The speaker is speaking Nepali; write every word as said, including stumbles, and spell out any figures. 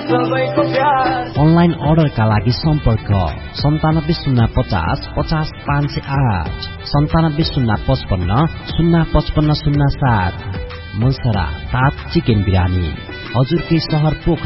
अनलाइन अर्डरका लागि सम्पर्क सन्तानब्बे शून्य पचास पचास पाँच सय आठ सन्तानब्बे शून्य पचपन्न शून्य पचपन्न शून्य सात। मुसरा सात चिकन बिरानी हजुरकै सहर पोखरा।